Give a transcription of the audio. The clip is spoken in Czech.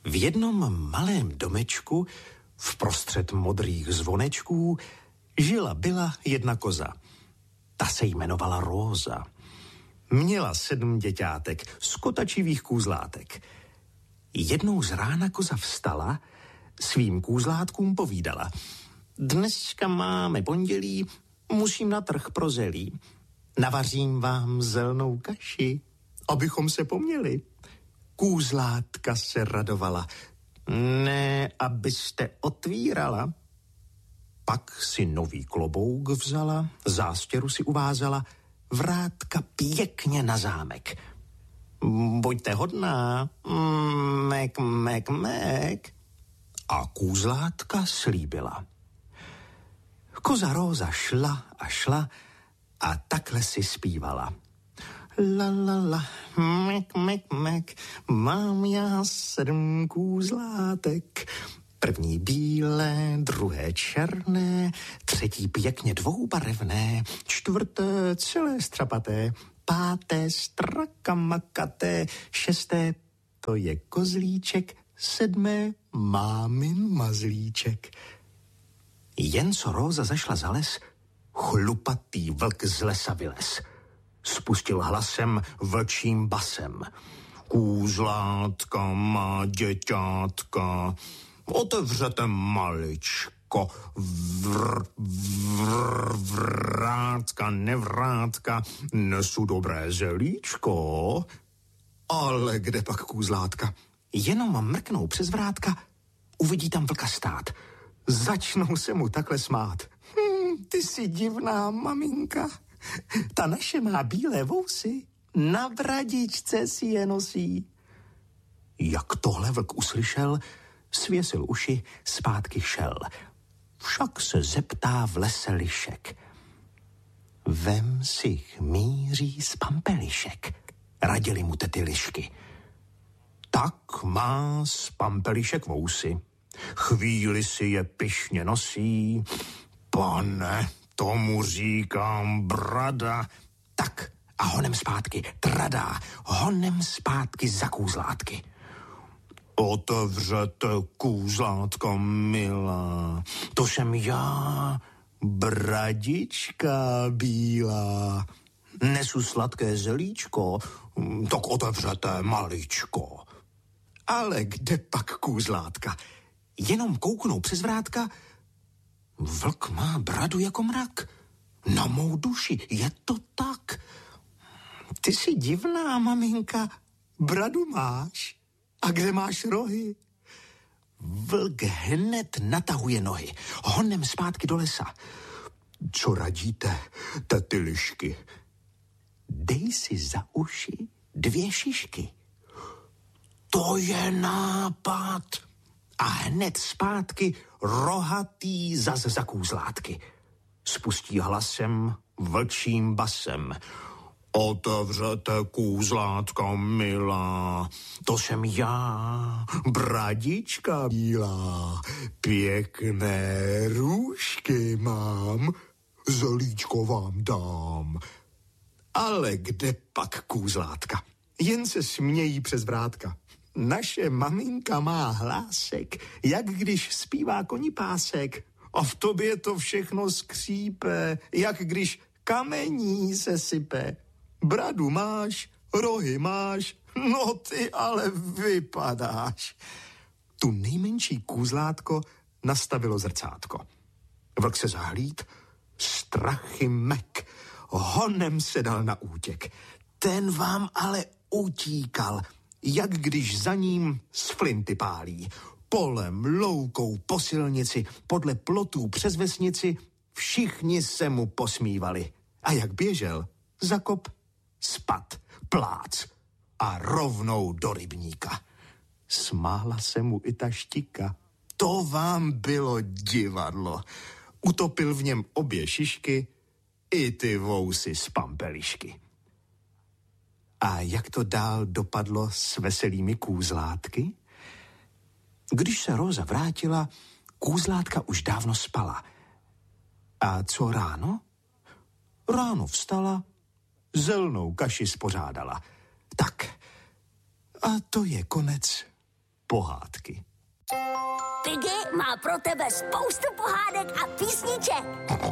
V jednom malém domečku vprostřed modrých zvonečků byla jedna koza. Ta se jmenovala Róza. Měla 7 děťátek z kotačivých kůzlátek. Jednou z rána koza vstala, svým kůzlátkům povídala: Dneska máme pondělí, musím na trh pro zelí. Navařím vám zelnou kaši, abychom se poměli. Kůzlátka se radovala. Ne, abyste otvírala. Pak si nový klobouk vzala, zástěru si uvázala, vrátka pěkně na zámek. Buďte hodná, mek, mek, mek. A kůzlátka slíbila. Koza Róza šla a šla a takhle si zpívala. La, la, la, mek, mek, mek, mám já 7 kůzlátek. První bílé, druhé černé, třetí pěkně dvoubarevné, čtvrté celé strapaté, páté strakamakaté, šesté to je kozlíček, 7. mámin mazlíček. Jen co Róza zašla za les, chlupatý vlk z lesa vylez. Spustil hlasem vlčím basem. Kůzlátka má děťátka, otevřete maličko, vrátka, nevrátka, nesu dobré zelíčko. Ale kde pak kůzlátka? Jenom mrknou přes vrátka, uvidí tam vlka stát. Začnou se mu takhle smát. Ty jsi divná maminka. Ta naše má bílé vousy, na bradičce si je nosí. Jak tohle vlk uslyšel, svěsil uši, zpátky šel. Však se zeptá v lese lišek. Vem si chmýří z pampelišek, radili mu tety lišky. Tak má z pampelišek vousy, chvíli si je pyšně nosí. Pane, tomu říkám brada. Tak a honem zpátky, tradá, honem zpátky za kůzlátky. Otevřete kůzlátka milá, to jsem já, bradička bílá. Nesu sladké zelíčko, tak otevřete maličko. Ale kde pak kůzlátka? Jenom kouknou přes vrátka. Vlk má bradu jako mrak. Na mou duši, je to tak. Ty jsi divná, maminka, bradu máš. A kde máš rohy? Vlk hned natahuje nohy, honem zpátky do lesa. Co radíte, tety lišky? Dej si za uši 2 šišky. To je nápad. A hned zpátky rohatý zas za kůzlátky. Spustí hlasem vlčím basem. Otevřete kůzlátka milá, to jsem já, bradička bílá. Pěkné růžky mám, zelíčko vám dám. Ale kde pak kůzlátka? Jen se smějí přes vrátka. Naše maminka má hlásek, jak když zpívá konipásek. A v tobě to všechno skřípe, jak když kamení se sype. Bradu máš, rohy máš, no ty ale vypadáš. Tu nejmenší kůzlátko nastavilo zrcátko. Vlk se zahlíd, strachy mek, honem se dal na útěk. Ten vám ale utíkal, jak když za ním z flinty pálí. Polem, loukou, po silnici, podle plotů přes vesnici, všichni se mu posmívali. A jak běžel, zakop, spad, plác a rovnou do rybníka. Smála se mu i ta štika. To vám bylo divadlo. Utopil v něm obě šišky i ty vousy z pampelišky. A jak to dál dopadlo s veselými kůzlátky? Když se Róza vrátila, kůzlátka už dávno spala. A co ráno? Ráno vstala, zelnou kaši spořádala. Tak, a to je konec pohádky. Piggy má pro tebe spoustu pohádek a písniček.